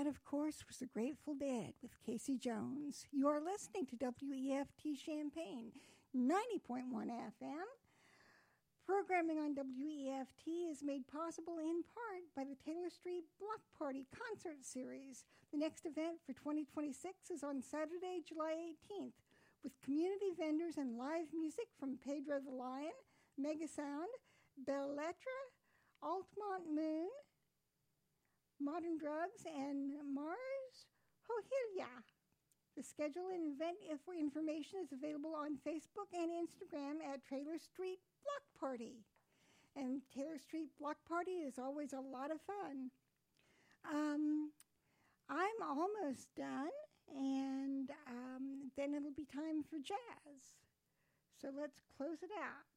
that, of course, was the Grateful Dead with Casey Jones. You are listening to WEFT Champaign, 90.1 FM. Programming on WEFT is made possible in part by the Taylor Street Block Party Concert Series. The next event for 2026 is on Saturday, July 18th, with community vendors and live music from Pedro the Lion, Megasound, Belle Lettre, Altamont Moon, Modern Drugs, and Mars Hohilia. The schedule and event information is available on Facebook and Instagram at Taylor Street Block Party. And Taylor Street Block Party is always a lot of fun. I'm almost done, and then it'll be time for jazz. So let's close it out.